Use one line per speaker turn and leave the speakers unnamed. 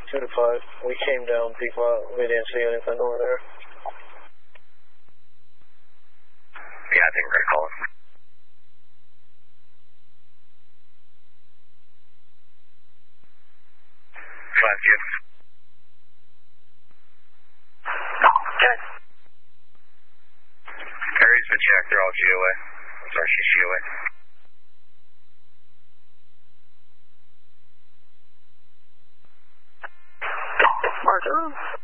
2 to 5. We came down default. We didn't see anything over there.
Yeah, I think we're going to call it. 5 Jim.
Okay.
Perry's been checked. They're all GOA. Sorry, she's GOA.
Marker.